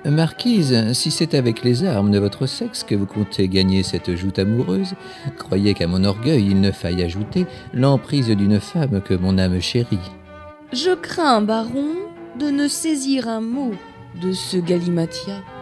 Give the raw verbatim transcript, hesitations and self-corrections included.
Marquise, si c'est avec les armes de votre sexe que vous comptez gagner cette joute amoureuse, croyez qu'à mon orgueil il ne faille ajouter l'emprise d'une femme que mon âme chérit. Je crains, baron, de ne saisir un mot de ce galimatia.